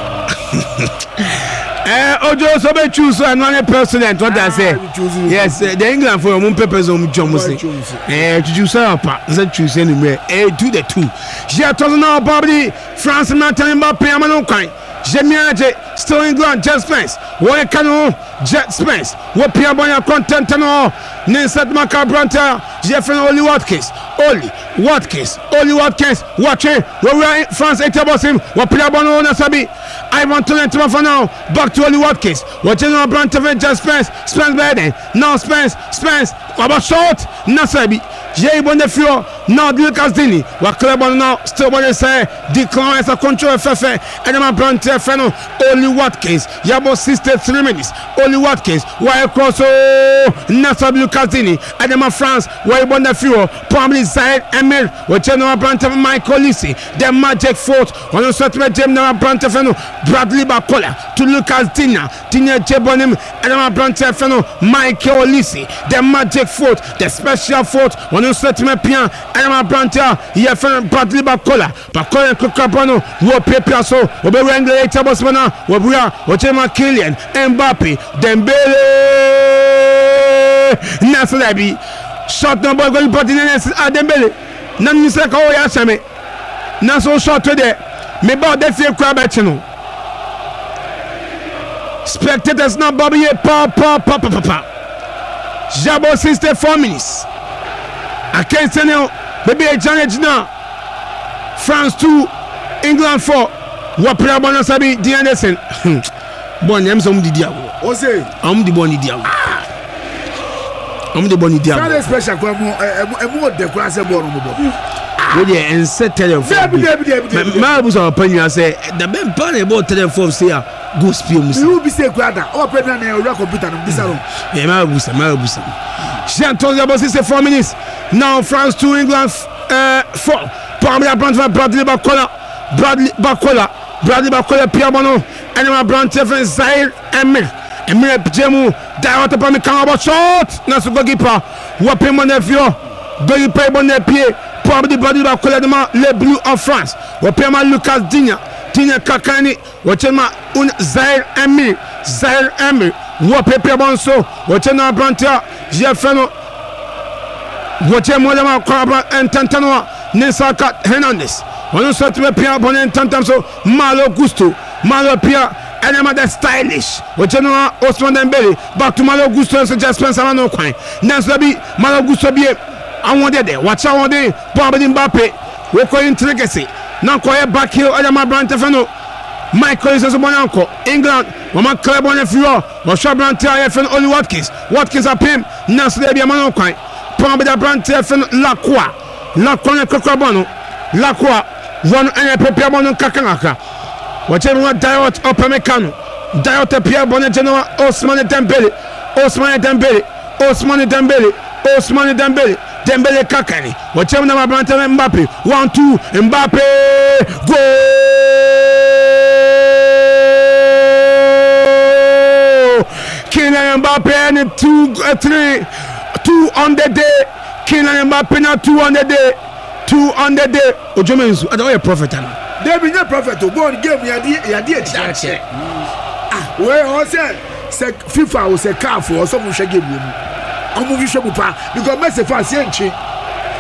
Eh, Ojo Sobe choose another president. What I say? Yes, the England for one purpose on John Musi. Eh, to choose up, that choose anywhere. Eh, to the two. She had told now, Bobby, France and Martin Mbappe, Amano Kind. Jemiaje, still England, Jet Spence. What can Jet Spence? What Piaboya content and all? Ninsat Macabranta, Jeffrey Oli Watkins. Oli Watkins, Oli Watkins, watch it. We're in France, eight of him. What Piabono Nasabi. I want to let him for now. Back to Oli Watkins. What you know, Branta, Jet Spence, Spence Beden. Now Spence, Spence, about short, Nasabi. Jay Bonnefio, now Lucas Dini. What club on now? Still what they say. Declines a control F F. And my Branta Feno, Oli Watkins. Yabo sister three minutes. Oli Watkins. Why across oh Nasabi Lucas Dini. And my France. Why Bonnefio. Probably Zaid Emir. What you know, Branta Michael Lisi. The magic fourth. On the set with Jim now Branta Feno. Bradley Bacola to Lucas Dina. Dina Jebonim. And my Branta Feno. Michael Lisi. The magic fourth. The special fourth. On the set with Pian. And my Branta. Here from Bradley Bacola. Bacola and Kukrabano. Wo Pepe so. Obe Wengler Tabosmana. Wobria. Ochema Kylian. Mbappe. Dembele. Nasalabi. Shot number going to Dembele. Nan you say oh ya same. Naso shot today. Me about that fear crab at you. Spectators now Bobby pa pa pa pa pa pa. Jabo sixty-four minutes. I can't say now. Baby a challenge now. France two, England four. What player bonus sabi D Anderson. Bon yam some di diabo. O say, am di boni diabo. Am di boni diabo. That special kwa mo e mo de kwa se bo no mo. We dey enset telephone. Ma bu so panyu say the ben pan e bo telephone say go spill me. You be say kwada. O premier na e computer no bi salon. E ma bu sa, ma bu sa. Jean Antonio Jabo sixty-four minutes. Now France two, England uh, four. Pamela Brantford, Bradley Bacola, Bradley Bacola, Bradley Bacola, Piabono, and my Brantford, Zaire, Emir, Emir Jemu, Diota Pamicano, short, Nasu Gogipa, Wapim Monefio, Gogipa Bonepie, probably Bradley Bacola, Le Blue of France, Wapema Lucas Dina, Tina Kakani, Wachema Un Zaire Emir, Zaire Emir, Wapepia Bonso, Wachena Brantia, Jeffeno, Wachema Kwabra and Tantanoa. Nisaka Hernandez. On the sort of Pia Bonen Tantamso, Malo Gusto, Malo Pia, and another stylish. What you know, Osman Dembele, back to Malo Gusto and Suggest Spencer Mano Quine. Nansabi, Malo Gusto be. I wanted there. Watch out one day, Bobby Mbappe. We're calling Trigacy. Now, quiet back here, Adama Brantefano. Michael is a Bonanco. England, Mama Club on the floor. Or Shabrantia F and Oli Watkins. Watkins up him. Nansabi Mano Quine. Probably the Brantefan Lacroix. La Kone Kokrabano, La Croix, one and a Pepiabono Kakanaka. Whatever Diot Opamecano, Diot Pia Bonagenoa, Osman Dembele, Osman Dembele, Osman Dembele, Osman Dembele, Dembele Kakani, whatever number Branta Mbappe, one, two, Mbappe, go! Kylian Mbappe and two, uh, three, two on the day. Kylian Mbappe now two on the day, two on the day. Ojomensu, I don't a prophet. They be no prophet to go and game yadi yadi echi. Ah, where I said, say FIFA was a car for some who shall give you. I'm moving Shabupa because Messi fans yenchi.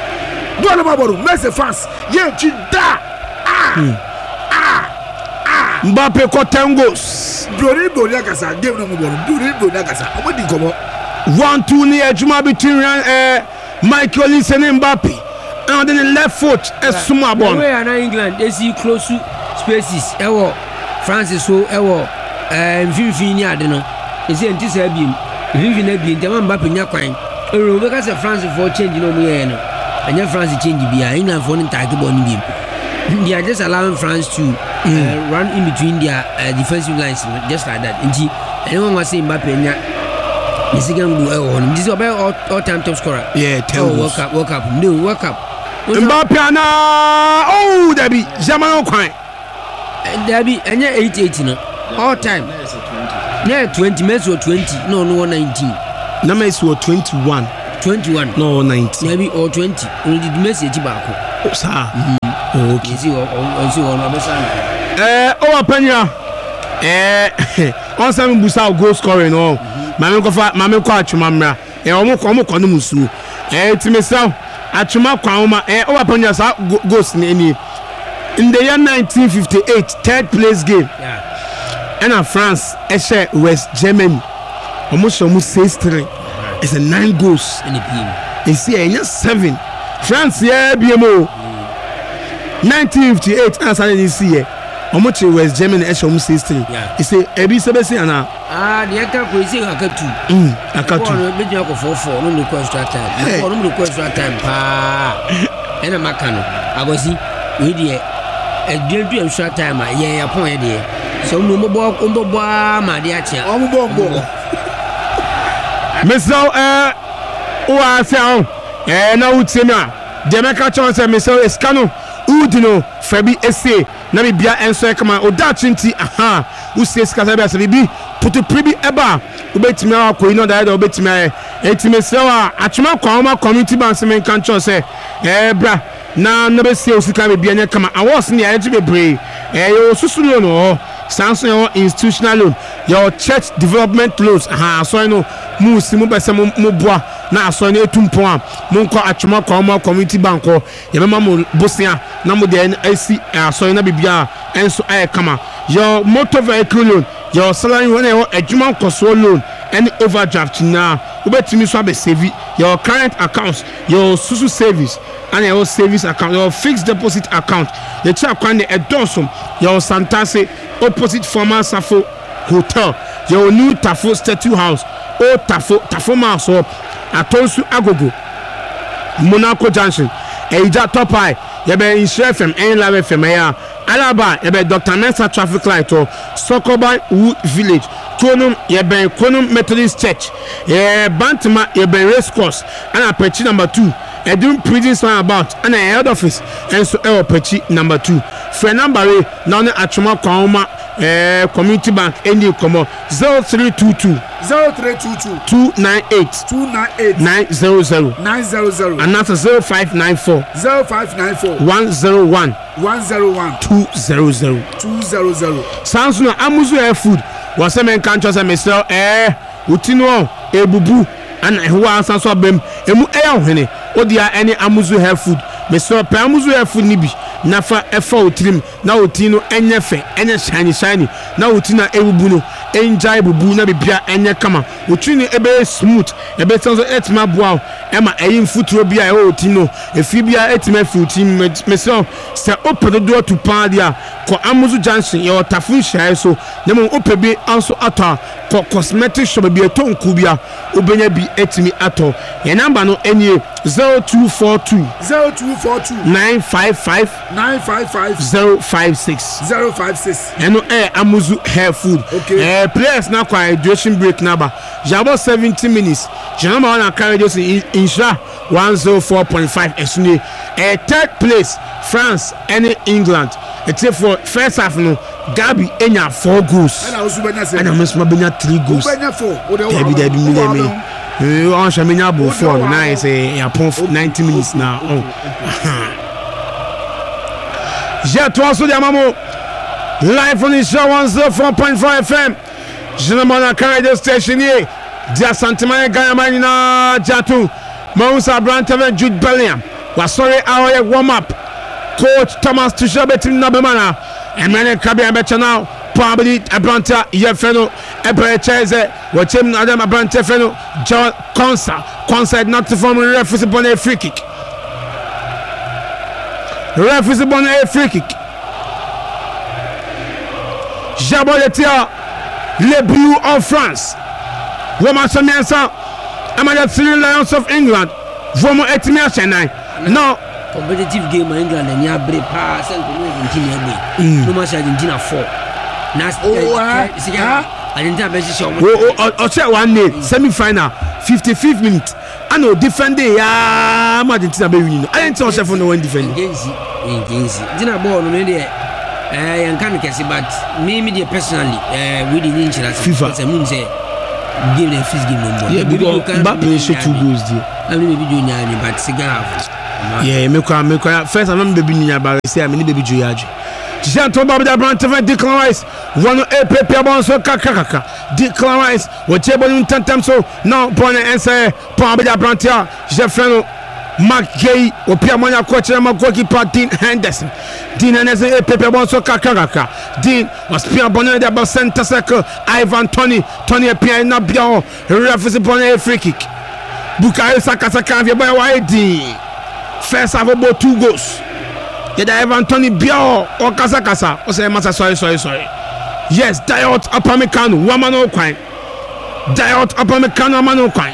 Don't know about Messi fans yenchi da. Ah, ah, ah. Mbappe got ten goals. Brody Brody Agasa game no more. Brody Brody Agasa. Omo di komo. One two near Juma between uh, Michael Olise and Mbappe. And then the left foot is Sumabon. Where are England? They see close to spaces. Ewo Francis so ewo um Finfini adeno. They say anti Serbian. Finfini bi dem Mbappe nya kwan. Euro because France for change no mo here no. Anya France change bia. England for no tag ball ni bi. They are just allowing France to uh, mm. run in between their uh, defensive lines just like that. Inti anyone was saying Mbappe nya the second goal on this is about all, all time top scorer. Yeah, tell oh, World Cup, World Cup. No, World Cup. Mbappe na oh Debbie Jamano kwan. Debbie anya eight eight no. All time. Yeah, twenty Messi or twenty. No, no nineteen. Na Messi or twenty-one. twenty-one. No nineteen. Maybe or twenty. Only the Messi e bako. Oh, sir. Oh, okay. See or see or no Eh, oh Penya. Eh, on some busa goal scoring oh. Mame ko fa mame ko atwuma mra. Eh, omo ko omo ko no musu. Eh, timesa atwuma kwan ma eh o Penya sa goals ni ni. In the year nineteen fifty-eight, third place game. Yeah. And France, Eshe West Germany. Almost almost six three. It's a nine goals. In the team. It's here seven. France yeah B M O. nineteen fifty-eight as I didn't see it. Almost West Germany Eshe almost six three. Yeah. It's a Ebi Sebesi ana. Ah, the actor ko isi akatu. Mm, akatu. No be just four four, no request extra time. No request extra time pa. Ena makano. Agosi we dey e dey do extra time ah yeah pon e dey. So mo mo bo mo bo ma dey atia. O mo bo bo. Mister eh o ase on. Eh na utima. De meka chance Mister Eskano Udino Fabi Ese na bibia enso e kama odachinti aha usie skasa bia se bibi putu pribi eba obetimi akoi no da da obetimi aye etimi sewa atwema kwama community bank semen kan cho se eh bra na no be se osika bibia nya kama awards ne ya ji bebre eh yo susu no no sanso yo institutional loan your church development loans aha so no mu si mu bese mu boa na aso na etumpo a mu nko atwema kwama community bank o ye mema mu bosia na mu de asi aso na bibia enso aye kama your motor vehicle loan your salary when you adwuma nkoso loan and overdraft na obetimi so be save your current accounts your susu service and your savings account your fixed deposit account the check kwande edonsom your Santase opposite former Safo hotel your new Tafo statue house o Tafo Tafo house or Atonsu Agogo Monaco Junction Eija Topai yebe Insure F M en Love F M ya Alaba yebe Doctor Mensa traffic light or Sokoban Wood Village Konum yebe Konum Methodist Church eh Bantama yebe Race Course and Apechi number two Edun prison sign about and a head office and so El Pechi number two. For number eight, now the Achuma Kwama eh community bank any come zero three two two zero three two two two nine eight two nine eight nine zero zero nine zero zero and that's zero five nine four zero five nine four one zero one one zero one two zero zero two zero zero. Sounds no Amuzu air food was a man can't just a mister eh Utino ebubu and who answer so bem emu eh hene odia any Amuzu hair food Mister Pamuzu hair food nibi nafa efa otrim na otino enye fe enye shiny shiny na otina ebubu no enjai bubu na bibia enye kama otini ebe smooth ebe sanso etima boa ema eyin futuro bia e otino efi bia etima futim Mister se open do to padia ko Amuzu Junction your tafun shai so na mo opebi anso ata ko cosmetic shop bia tonku bia obenya bi etimi ato ye number no enye zero two four two zero two four two nine five five nine five five zero five six zero five six. Eno eh Amuzu hair food. Okay. Eh players na kwa hydration break number. Jabo seventy minutes. Janama wana carry just in Insha one oh four point five esune. Eh third place France and England. Except for first half no Gabi enya four goals. And I was benya say. And I must benya three goals. Benya four. Debi debi mi debi. Eh on shamenya bo four na is eh yapon ninety minutes now. Oh. Jet also the Amamo live on the show one oh four point five F M. Jenamana carry the station here. Dia Santimane Gayamanina Jatu Moussa Brantaven Jude Bellingham. Was sorry our warm up. Coach Thomas Tuchel betim Nabemana. Emmanuel Kabia becha now probably Abranta Yefeno Eberecheze watching Adam Abranta Feno John Consa Consa not to form a referee upon a free kick referee upon a free kick Jaboletia Le Blue of France Woman Samiansa Among the three Lions of England Vomo Etimia Chennai now competitive game in England and ya break pass and Argentina no match Argentina four na Argentina best show o check one day semi final fifty-fifth minute and no defend ya Argentina be win Argentina chef no one defend against against Argentina ball no dey eh yan kan kesi but me me personally eh we didn't chira FIFA say mun say game the first game no more yeah because Mbappe shoot two goals there I mean maybe do nyani but cigar yeah, me kwa me kwa first I'm baby ni about say I'm baby joyaji. Jean to Bob da Brand Declan Rice one a pepe bon so kakaka Declan Rice what you bon tantem so now bon answer Bob da Brand ya Jeffreno McGay or Pierre Monia coach and goalkeeper Dean Henderson. Dean Henderson a pepe bon so kakaka Dean was Pierre Bonnet about center circle Ivan Tony Tony Pierre na bien referee bon a free kick. Bukayo Saka Saka via boy why Dean first half about two goals. Yeah, Ivan Tony Bio or Kasa Kasa. O say massa sorry sorry sorry. Yes, Diot Upamecano, one man no crime. Diot Upamecano, one man no crime.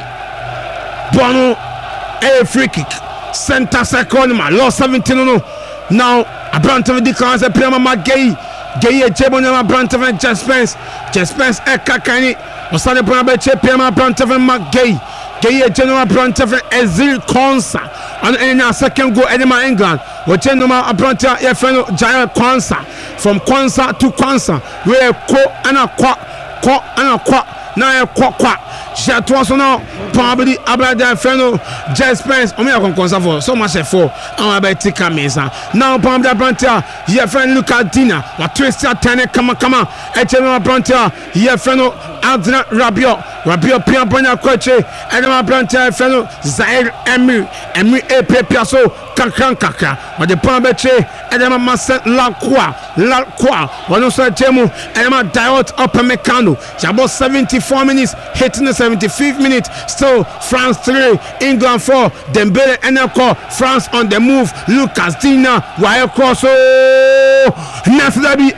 Bono a free kick. Center second man, lost seventeen no. Now a brand of declines a player Magay. Gay Jebon brand of Just Spence. Just Spence a Kakani. O Sunday Brabeche Pema brand of Magay. Gay General brand of Ezil Konsa. And in our second goal, Edema England, we change number Abranta Yefeno Giant Kwanza from Kwanza to Kwanza. We are ko and a qua qua and a qua now a qua qua. Jatwaso now probably Abrada Feno Jess Spence. Omi a Kwanza for so much for our Betika Mesa. Now Pamda Branta Yefen Luka Dina, what twisted Tane Kama Kama, Echema Branta Yefeno Adna Rabio, Rabio Piampana Coche, Edema Branta Feno Zaire Emir Emir e Piaso Kakan Kaka, but the Pambeche Edema Masen La Croix La Croix, one also Jemu Edema Diot Upamecano. About seventy-four minutes hitting the seventy-fifth minute. Still France three, England four. Dembele Eneko, France on the move. Lucas Dina, wire cross. Oh, Nasdabi.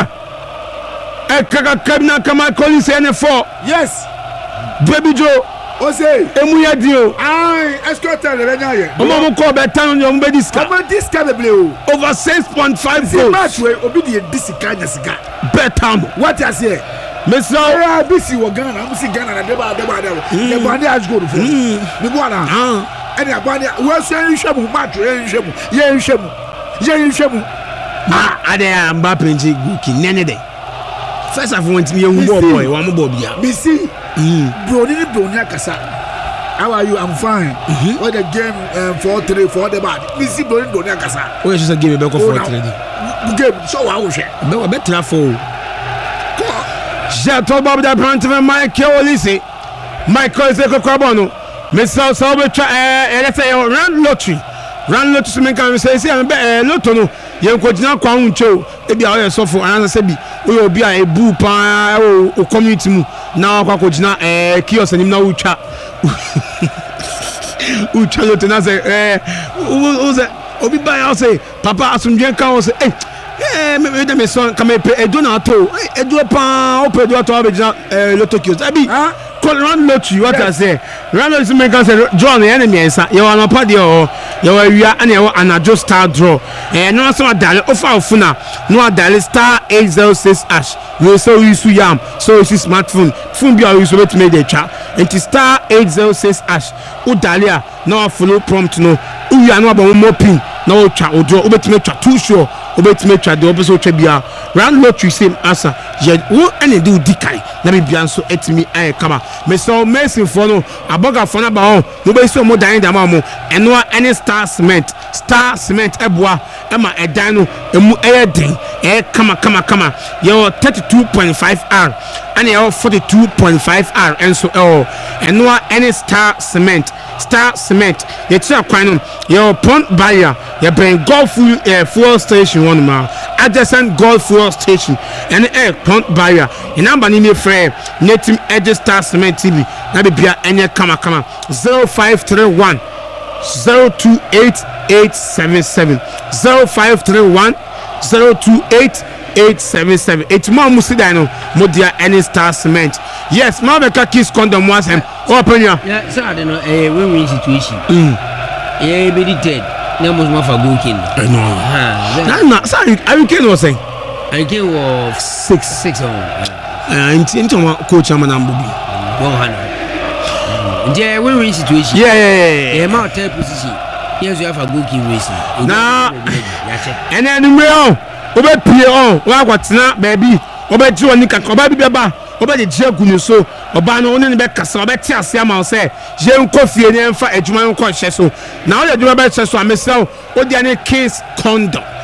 Ha! Ekaka Kabina Kamal Collins N four. Yes. Baby Joe. Ose. Emuya dio. Ai, escort le benyaye. Omo mo ko betan on your mediska. Omo diska de bleu. Over six point five goals. The match we obi the disika nyasika. Betan. What you say? Mister Ora bisi wo Ghana, am si Ghana na deba deba deba. The body has go for. Me go na. Ah. Any body we so nhwemu match we nhwemu. Ye nhwemu. Ye nhwemu. Ah, ade Mbappe nji guki nene de. First of all, me young boy, one boy bia. Bisi. Bro, ni bro ni akasa. How are you? I'm fine. Mm-hmm. What the game um, four three for the bad. Bisi bro ni bro ni akasa. O just give me back four three. Game so wa wo hwe. Be be tra for. Je to Bob da Brand Michael Olise. Michael Zeko Kwabono. Mister Salbetra eh let's say run lottery. Run lottery so men can say say eh lotto no. Ye ko gina kwa huncho. E bia o ye sofo anasa se bi. O ye obi a e bu pa o community mu. Na kwa ko gina eh kiosk anim na utwa. Utwa lotto na say eh o say obi ba ya say papa asumdwen kan o say eh eh me me me son kama pe edo na to edo pa o pe edo to abegina eh lotto kiosk abi call run lottery what I say run lottery me can say draw the enemy ensa you wan pa de o you wa wia and you anajo star draw eh no so adale ofa ofuna no adale star eight zero six hash we so use yam so use smartphone phone bi o use bet me dey twa enti star eight zero six hash udale a no follow prompt no uya no aba mo pin na o twa o draw o bet me twa too sure o bet me twa de o so twa bia run lottery same answer je wo ene do dikai na be bia so etimi ay kama me so Messi for no aboga for na ba on no be so mo dan da ma mo eno any star cement star cement eboa e ma edan no emu eye den e kama kama kama yo thirty-two point five R and yo forty-two point five R and so oh eno any star cement Star Cement ye tira kwan no ye pond barrier ye bring golf fuel, uh, fuel station one ma adjacent golf fuel station and air pond barrier ye number ni ne frɛ native edge Star Cement T V na be bia enye kama kama zero five three one zero two eight eight seven seven zero five three one zero two eight eight seven seven. It's more musida no modia any Star Cement. Yes, ma be ka kiss condom was him. Open your. Yeah, so I don't know a win-win situation. Mm. Yeah, be dead. No more more for goalkeeping. I know. Ha. Na na, sorry, are you kidding or saying? I came of six six on. Uh, into into coach am na mbobi. one hundred. Yeah, win-win situation. Yeah, yeah, yeah. Yeah, ma third position. Yes, you have a goalkeeping racing. Na. And then we obe pie on wa kwatena baby obe ji oni kaka oba bi beba obe de je gunu so oba no oni ne be kasa obe ti ase ama say je nko fie ne mfa adwuma nko hye so na o de adwuma be hye so amesel o de ane case condom